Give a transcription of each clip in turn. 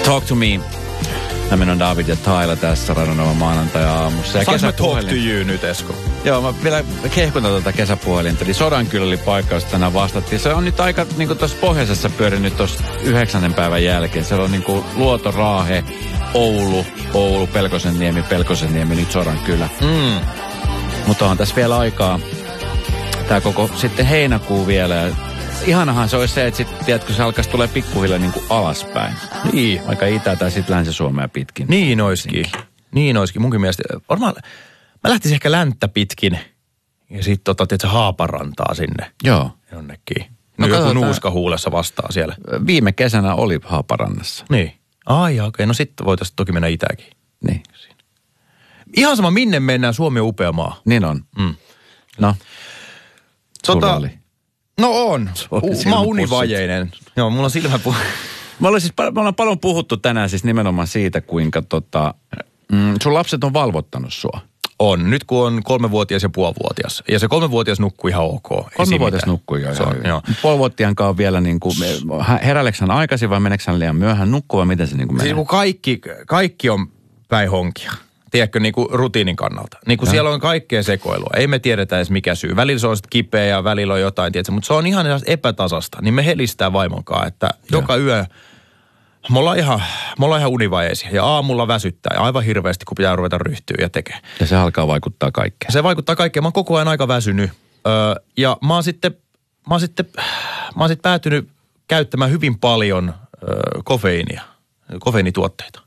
Talk to me. Mä on David ja Taila tässä Radionova maanantai-aamussa. Saanko mä talk to you nyt, Esko? Joo, mä vielä kehkutan tätä kesäpuhelinta. Eli Sodankylä oli paikka, josta tänään vastattiin. Se on nyt aika niin kuin tuossa pohjoisessa pyörinyt tuossa 9. päivän jälkeen. Se on niin kuin Luoto, Raahe, Oulu, Pelkosenniemi, nyt Sodankylä. Mutta on tässä vielä aikaa. Tää koko sitten heinäkuu vielä. Ja ihanahan se olisi se, että sitten, tiedätkö, se alkaisi tulee pikkuhiljaa niin kuin alaspäin. Niin. Aika Itä- tai sitten Länsi-Suomea pitkin. Niin olisikin. Munkin mielestä. Varmaan mä lähtisin ehkä länttä pitkin ja sitten tiedätkö, Haaparantaa sinne. Joo. Jonnekin. No joku nuuska huulessa vastaa siellä. Viime kesänä oli Haaparannassa. Niin. Okei. No sitten voitaisiin toki mennä itääkin. Niin. Ihan sama, minne mennään. Suomi on upea maa. Niin on. No. Sulla oli. No on. Mä oon univajeinen. Joo, mulla on silmäpuu. Me ollaan paljon puhuttu tänään siis nimenomaan siitä, kuinka sun lapset on valvottanut sua. On. Nyt kun on 3-vuotias ja 5-vuotias. Ja se 3-vuotias nukkuu ihan ok. 3-vuotias nukkuu jo ihan hyvin. 5-vuotiaankaan on vielä niin kuin, heräileekö hän aikaisin vai meneekö hän liian myöhään nukkuu vai miten se niin kuin menee? Siis kaikki on päihonkia. Tiedätkö, niin kuin rutiinin kannalta. Niin kuin siellä on kaikkea sekoilua. Ei me tiedetä edes mikä syy. Välillä se on sitten kipeä ja välillä on jotain, tiedätkö. Mutta se on ihan epätasasta. Niin me helistää vaimonkaan, että joka yö me ollaan ihan univajeisia. Ja aamulla väsyttää ja aivan hirveästi, kun pitää ruveta ryhtyä ja tekee. Ja se alkaa vaikuttaa kaikkeen. Se vaikuttaa kaikkeen. Mä oon koko ajan aika väsynyt. Ja mä oon sitten päätynyt käyttämään hyvin paljon kofeiinituotteita.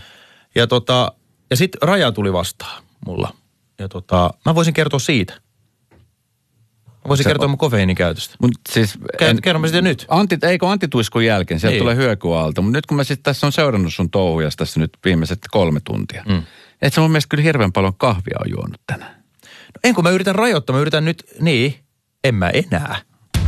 Ja sitten raja tuli vastaan mulla. Ja mä voisin kertoa siitä. Mä voisin kertoa mun kofeiinikäytöstä. Siis kerron mä sitä nyt. Eikö antituiskun jälkeen? Sieltä tulee hyökyaalto. Mutta nyt kun mä sitten tässä on seurannut sun touhujas tässä nyt viimeiset 3 tuntia. Et sä mun mielestä kyllä hirveän paljon kahvia on juonut tänään. No en kun mä yritän rajoittaa. Mä yritän nyt, en mä enää.